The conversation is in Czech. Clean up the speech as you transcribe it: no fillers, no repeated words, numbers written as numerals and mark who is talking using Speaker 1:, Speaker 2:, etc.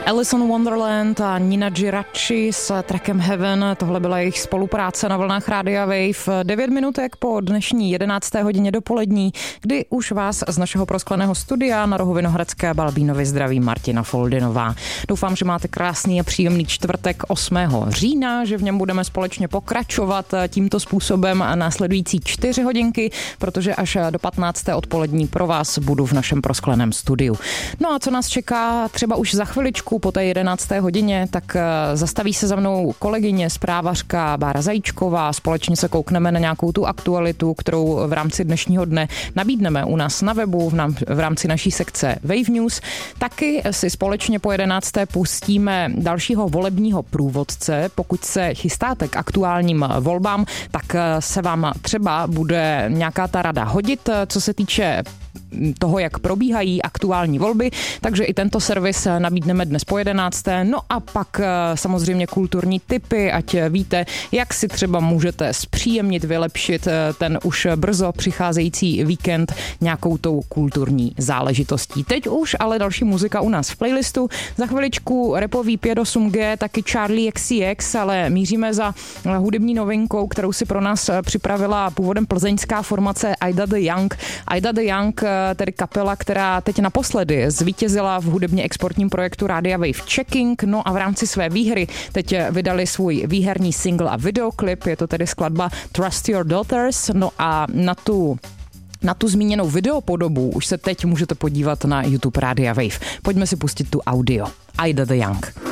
Speaker 1: Alice in Wonderland a Nina Giraci s trackem Heaven, tohle byla jejich spolupráce na vlnách Rádia Wave. 9 minutek po dnešní 11. hodině dopolední, kdy už vás z našeho proskleného studia na rohu Vinohradské Balbínovy zdraví Martina Foldinová. Doufám, že máte krásný a příjemný čtvrtek 8. října, že v něm budeme společně pokračovat tímto způsobem následující 4 hodinky, protože až do 15. odpolední pro vás budu v našem proskleném studiu. No a co nás čeká třeba už za chviličku po té 11. hodině, tak zastaví se za mnou kolegyně zprávařka Bára Zajíčková. Společně se koukneme na nějakou tu aktualitu, kterou v rámci dnešního dne nabídneme u nás na webu v rámci naší sekce Wave News. Taky si společně po 11. pustíme dalšího volebního průvodce. Pokud se chystáte k aktuálním volbám, tak se vám třeba bude nějaká ta rada hodit, co se týče toho, jak probíhají aktuální volby, takže i tento servis nabídneme dnes po 11. No a pak samozřejmě kulturní tipy, ať víte, jak si třeba můžete zpříjemnit, vylepšit ten už brzo přicházející víkend nějakou tou kulturní záležitostí. Teď už ale další muzika u nás v playlistu. Za chviličku rapový 5-8G, taky Charlie XCX, ale míříme za hudební novinkou, kterou si pro nás připravila původem plzeňská formace Ida the Young. Ida the Young, tedy kapela, která teď naposledy zvítězila v hudebně exportním projektu Rádia Wave Checking, no a v rámci své výhry teď vydali svůj výherní single a videoklip, je to tedy skladba Trust Your Daughters, no a na tu zmíněnou videopodobu už se teď můžete podívat na YouTube Rádia Wave. Pojďme si pustit tu audio. Ida the Young.